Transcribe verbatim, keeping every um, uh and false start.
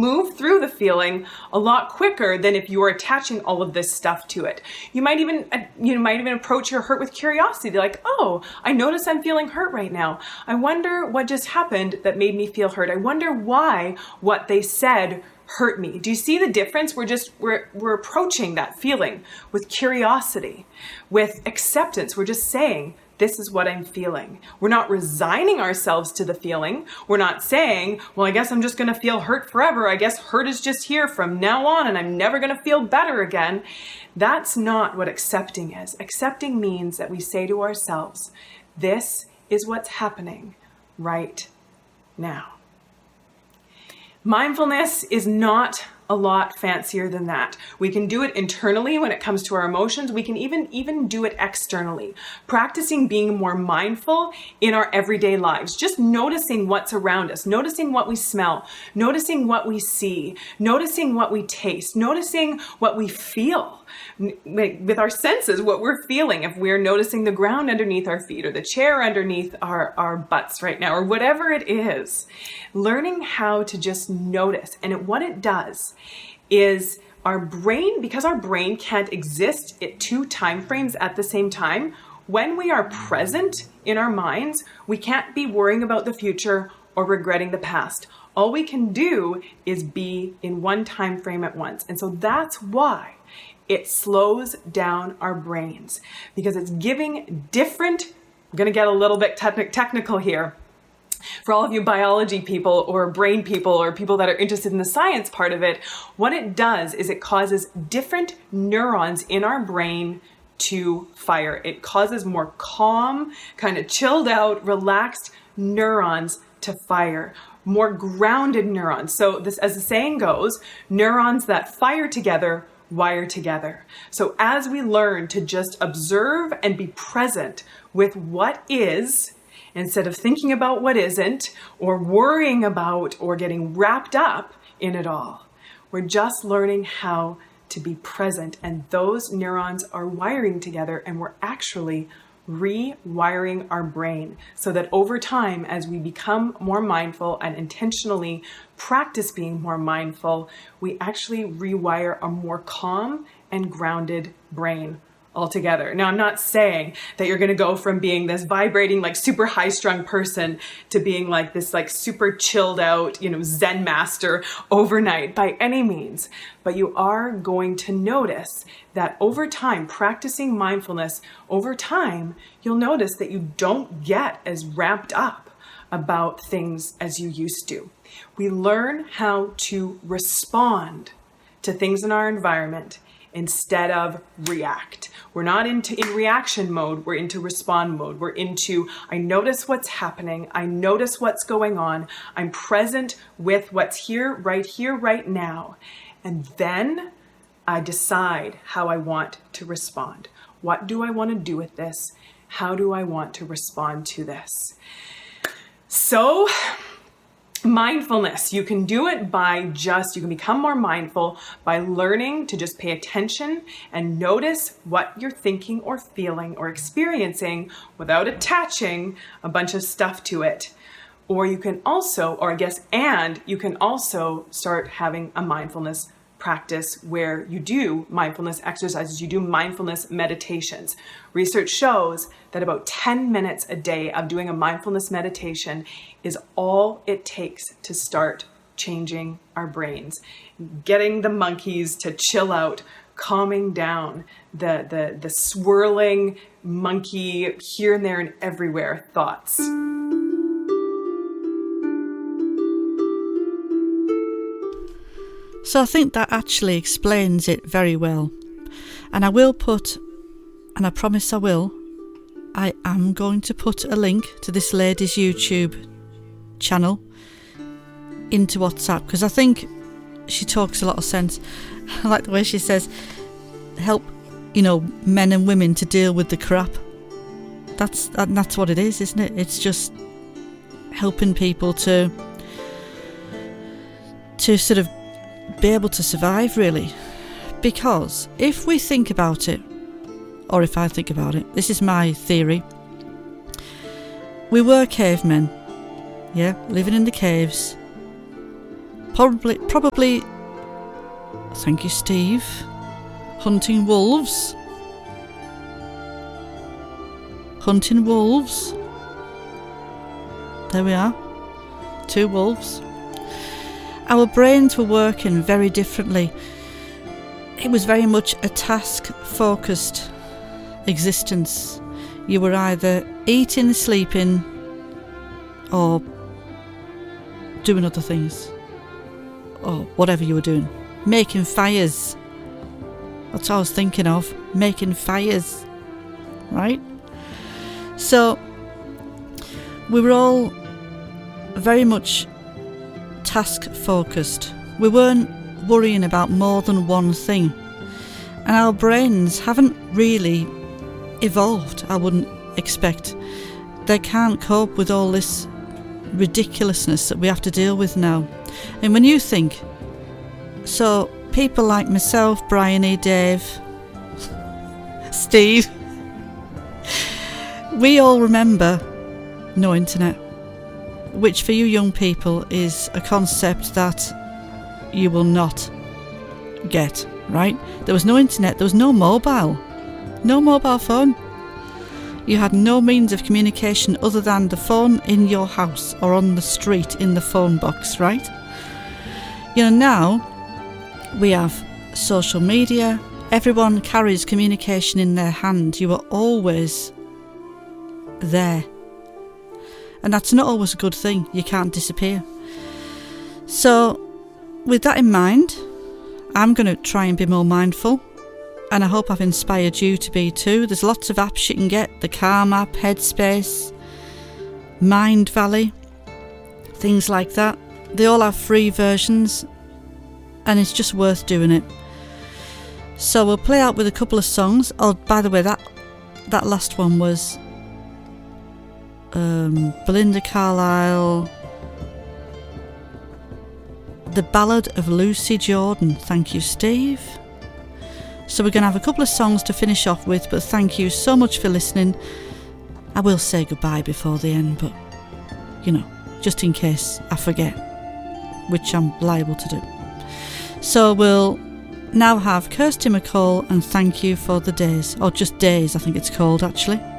move through the feeling a lot quicker than if you were attaching all of this stuff to it. You might even, you might even approach your hurt with curiosity, like, oh, I notice I'm feeling hurt right now. I wonder what just happened that made me feel hurt. I wonder why what they said hurt me. Do you see the difference? We're just, we're, we're approaching that feeling with curiosity, with acceptance. We're just saying, this is what I'm feeling. We're not resigning ourselves to the feeling. We're not saying, well, I guess I'm just going to feel hurt forever. I guess hurt is just here from now on and I'm never going to feel better again. That's not what accepting is. Accepting means that we say to ourselves, this is what's happening right now. Mindfulness is not a lot fancier than that. We can do it internally when it comes to our emotions. We can even, even do it externally. Practicing being more mindful in our everyday lives. Just noticing what's around us, noticing what we smell, noticing what we see, noticing what we taste, noticing what we feel. With our senses, what we're feeling, if we're noticing the ground underneath our feet or the chair underneath our, our butts right now, or whatever it is, learning how to just notice. And it, what it does is our brain, because our brain can't exist at two time frames at the same time, when we are present in our minds, we can't be worrying about the future or regretting the past. All we can do is be in one time frame at once. And so that's why it slows down our brains, because it's giving different, I'm going to get a little bit te- technical here. For all of you biology people or brain people or people that are interested in the science part of it, what it does is it causes different neurons in our brain to fire. It causes more calm, kind of chilled out, relaxed neurons to fire. More grounded neurons. So this, as the saying goes, neurons that fire together wire together. So as we learn to just observe and be present with what is, instead of thinking about what isn't, or worrying about, or getting wrapped up in it all, we're just learning how to be present. And those neurons are wiring together, and we're actually rewiring our brain so that over time, as we become more mindful and intentionally practice being more mindful, we actually rewire a more calm and grounded brain altogether. Now, I'm not saying that you're going to go from being this vibrating, like super high strung person to being like this, like super chilled out, you know, Zen master overnight by any means. But you are going to notice that over time, practicing mindfulness over time, you'll notice that you don't get as ramped up about things as you used to. We learn how to respond to things in our environment instead of react. We're not into in reaction mode, we're into respond mode. We're into, I notice what's happening, I notice what's going on, I'm present with what's here, right here, right now. And then I decide how I want to respond. What do I want to do with this? How do I want to respond to this? So, mindfulness, you can do it by just, you can become more mindful by learning to just pay attention and notice what you're thinking or feeling or experiencing without attaching a bunch of stuff to it. Or you can also, or I guess, and you can also start having a mindfulness practice where you do mindfulness exercises, you do mindfulness meditations. Research shows that about ten minutes a day of doing a mindfulness meditation is all it takes to start changing our brains, getting the monkeys to chill out, calming down the, the, the swirling monkey here and there and everywhere thoughts. So I think that actually explains it very well. And I will put, and I promise I will, I am going to put a link to this lady's YouTube channel into WhatsApp, because I think she talks a lot of sense. I like the way she says, help, you know, men and women to deal with the crap. That's that, that's what it is, isn't it? It's just helping people to to sort of be able to survive, really. Because if we think about it, or if I think about it, this is my theory. We were cavemen, yeah, living in the caves, Probably, probably, thank you, Steve, hunting wolves. Hunting wolves. There we are. Two wolves. Our brains were working very differently. It was very much a task-focused existence. You were either eating, sleeping, or doing other things, or whatever you were doing. Making fires. That's what I was thinking of. Making fires. Right? So, we were all very much task-focused. We weren't worrying about more than one thing. And our brains haven't really evolved, I wouldn't expect. They can't cope with all this ridiculousness that we have to deal with now. And when you think, so people like myself, Bryony, Dave, Steve, we all remember no internet, which for you young people is a concept that you will not get, right? There was no internet, there was no mobile, no mobile phone. You had no means of communication other than the phone in your house or on the street in the phone box, right? You know, now we have social media, everyone carries communication in their hand. You are always there. And that's not always a good thing. You can't disappear. So, with that in mind, I'm going to try and be more mindful. And I hope I've inspired you to be too. There's lots of apps you can get. The Calm app, Headspace, Mind Valley, things like that. They all have free versions. And it's just worth doing it. So we'll play out with a couple of songs. Oh, by the way, that that last one was um, Belinda Carlisle, The Ballad of Lucy Jordan. Thank you, Steve. So we're going to have a couple of songs to finish off with, but thank you so much for listening. I will say goodbye before the end, but, you know, just in case I forget, which I'm liable to do. So we'll now have Kirsty MacColl and Thank You for the Days, or just Days I think it's called actually.